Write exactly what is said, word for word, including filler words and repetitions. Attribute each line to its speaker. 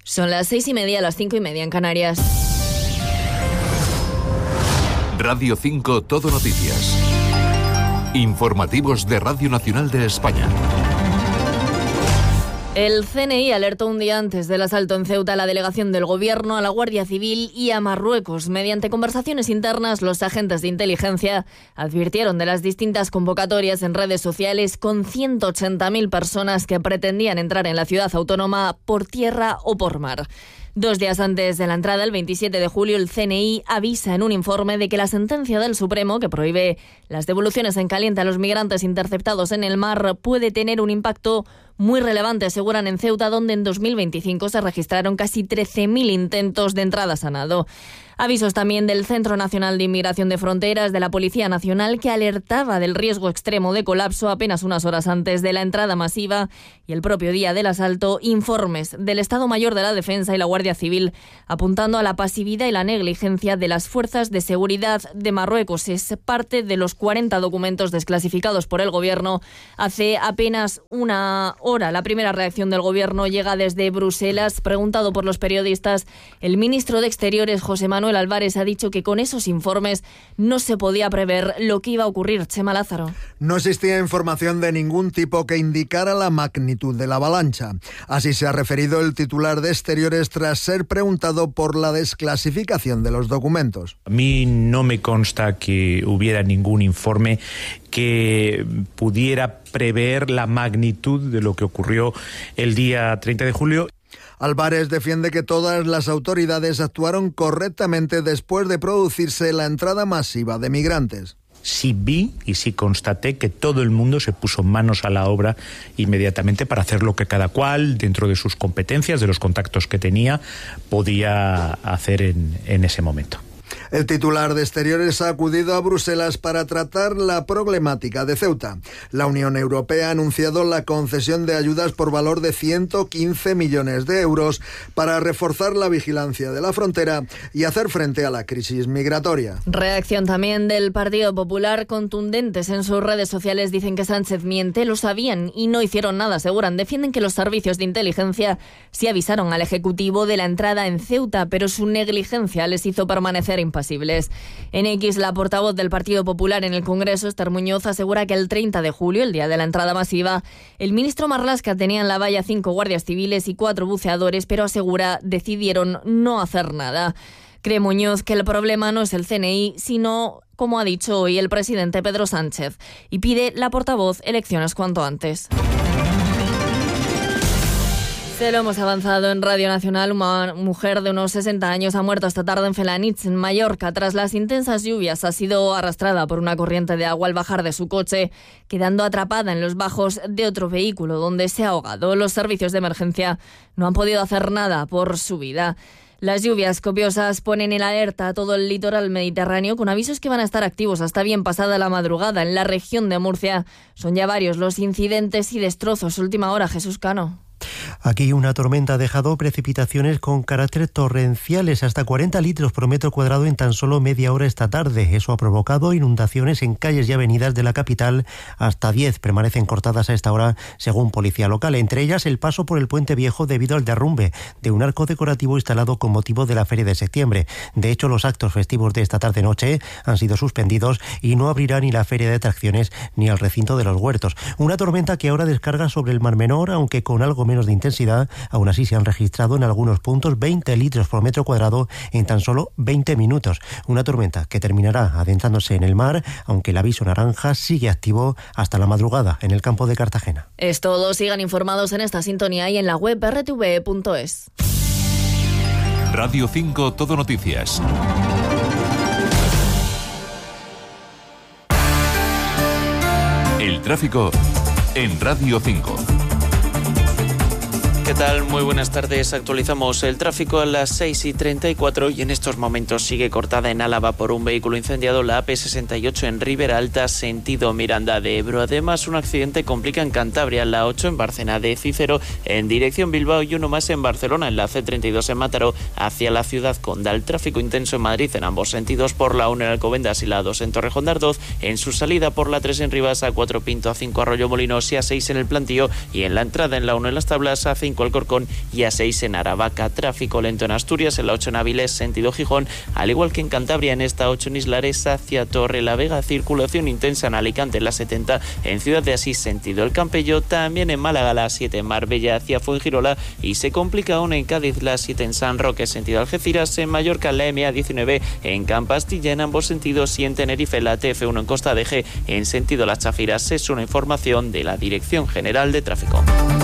Speaker 1: Son las seis y media, las cinco y media en Canarias.
Speaker 2: Radio cinco Todo Noticias. Informativos de Radio Nacional de España.
Speaker 1: El C N I alertó un día antes del asalto en Ceuta a la delegación del Gobierno, a la Guardia Civil y a Marruecos. Mediante conversaciones internas, los agentes de inteligencia advirtieron de las distintas convocatorias en redes sociales con ciento ochenta mil personas que pretendían entrar en la ciudad autónoma por tierra o por mar. Dos días antes de la entrada, el veintisiete de julio, el C N I avisa en un informe de que la sentencia del Supremo, que prohíbe las devoluciones en caliente a los migrantes interceptados en el mar, puede tener un impacto muy relevante, aseguran en Ceuta, donde en dos mil veinticinco se registraron casi trece mil intentos de entradas a nado. Avisos también del Centro Nacional de Inmigración de Fronteras, de la Policía Nacional, que alertaba del riesgo extremo de colapso apenas unas horas antes de la entrada masiva, y el propio día del asalto, informes del Estado Mayor de la Defensa y la Guardia Civil apuntando a la pasividad y la negligencia de las fuerzas de seguridad de Marruecos. Es parte de los cuarenta documentos desclasificados por el Gobierno hace apenas una hora. La primera reacción del Gobierno llega desde Bruselas. Preguntado por los periodistas, el ministro de Exteriores, José Manuel Manuel Álvarez, ha dicho que con esos informes no se podía prever lo que iba a ocurrir. Chema Lázaro.
Speaker 3: No existía información de ningún tipo que indicara la magnitud de la avalancha. Así se ha referido el titular de Exteriores tras ser preguntado por la desclasificación de los documentos.
Speaker 4: A mí no me consta que hubiera ningún informe que pudiera prever la magnitud de lo que ocurrió el día treinta de julio.
Speaker 3: Álvarez defiende que todas las autoridades actuaron correctamente después de producirse la entrada masiva de migrantes.
Speaker 4: Sí vi y sí constaté que todo el mundo se puso manos a la obra inmediatamente para hacer lo que cada cual, dentro de sus competencias, de los contactos que tenía, podía hacer en, en ese momento.
Speaker 3: El titular de Exteriores ha acudido a Bruselas para tratar la problemática de Ceuta. La Unión Europea ha anunciado la concesión de ayudas por valor de ciento quince millones de euros para reforzar la vigilancia de la frontera y hacer frente a la crisis migratoria.
Speaker 1: Reacción también del Partido Popular. Contundentes en sus redes sociales dicen que Sánchez miente, lo sabían y no hicieron nada, aseguran. Defienden que los servicios de inteligencia sí avisaron al Ejecutivo de la entrada en Ceuta, pero su negligencia les hizo permanecer impasibles. En X, la portavoz del Partido Popular en el Congreso, Esther Muñoz, asegura que el treinta de julio, el día de la entrada masiva, el ministro Marlaska tenía en la valla cinco guardias civiles y cuatro buceadores, pero asegura decidieron no hacer nada. Cree Muñoz que el problema no es el C N I, sino, como ha dicho hoy el presidente Pedro Sánchez, y pide la portavoz elecciones cuanto antes. Se lo hemos avanzado en Radio Nacional. Una mujer de unos sesenta años ha muerto esta tarde en Felanitx, en Mallorca. Tras las intensas lluvias, ha sido arrastrada por una corriente de agua al bajar de su coche, quedando atrapada en los bajos de otro vehículo, donde se ha ahogado. Los servicios de emergencia no han podido hacer nada por su vida. Las lluvias copiosas ponen en alerta a todo el litoral mediterráneo, con avisos que van a estar activos hasta bien pasada la madrugada. En la región de Murcia son ya varios los incidentes y destrozos. Última hora, Jesús Cano.
Speaker 5: Aquí una tormenta ha dejado precipitaciones con carácter torrenciales, hasta cuarenta litros por metro cuadrado en tan solo media hora esta tarde. Eso ha provocado inundaciones en calles y avenidas de la capital. Hasta diez permanecen cortadas a esta hora, según policía local. Entre ellas, el paso por el Puente Viejo debido al derrumbe de un arco decorativo instalado con motivo de la Feria de Septiembre. De hecho, los actos festivos de esta tarde-noche han sido suspendidos y no abrirá ni la Feria de Atracciones ni el recinto de los huertos. Una tormenta que ahora descarga sobre el Mar Menor, aunque con algo menos de intensidad. Aún así se han registrado en algunos puntos veinte litros por metro cuadrado en tan solo veinte minutos. Una tormenta que terminará adentrándose en el mar, aunque el aviso naranja sigue activo hasta la madrugada en el campo de Cartagena.
Speaker 1: Es todo. Sigan informados en esta sintonía y en la web erre te ve punto es.
Speaker 2: Radio cinco Todo Noticias. El tráfico en Radio cinco.
Speaker 6: ¿Qué tal? Muy buenas tardes. Actualizamos el tráfico a las seis y treinta y cuatro y en estos momentos sigue cortada en Álava por un vehículo incendiado la A P sesenta y ocho en Ribera Alta, sentido Miranda de Ebro. Además, un accidente complica en Cantabria, la ocho en Bárcena de Cícero en dirección Bilbao y uno más en Barcelona, en la C treinta y dos en Mataró hacia la ciudad Condal. Tráfico intenso en Madrid en ambos sentidos por la uno en Alcobendas y la dos en Torrejón de Ardoz, en su salida por la tres en Rivas, A cuatro Pinto, A cinco Arroyo Molinos y A seis en el Plantío y en la entrada en la uno en Las Tablas, A cinco cinco Alcorcón y A seis en Aravaca. Tráfico lento en Asturias, en la ocho en Avilés, sentido Gijón, al igual que en Cantabria, en esta ocho en Islares hacia Torrelavega. Circulación intensa en Alicante, en la setenta, en Ciudad de Asís, sentido El Campello. También en Málaga, la siete en Marbella hacia Fuengirola, y se complica aún en Cádiz, la siete en San Roque, sentido Algeciras. En Mallorca, la M A diecinueve en Campastilla en ambos sentidos, y en Tenerife, la T F uno en Costa de G en sentido Las Chafiras. Es una información de la Dirección General de Tráfico.